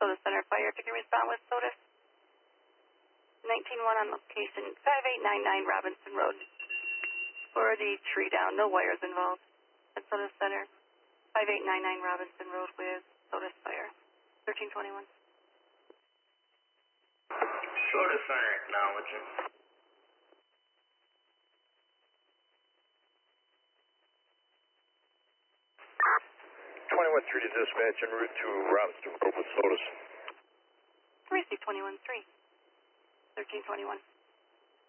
Soda Center Fire. If you can respond with SOTUS. 19-1 on location 5899 Robinson Road. For the tree down, no wires involved. At Soda Center, 5899 Robinson Road with SOTUS Fire. 1321. Soda Center acknowledging. 21-3 to dispatch en route to Robinson Road with SOTUS. Receive 21-3. 1321.